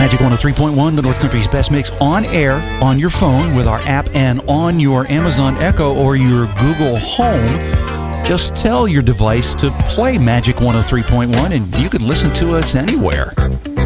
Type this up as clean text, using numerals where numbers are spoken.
Magic 103.1, the North Country's best mix, on air, on your phone, with our app, and on your Amazon Echo or your Google Home. Just tell your device to play Magic 103.1, and you can listen to us anywhere.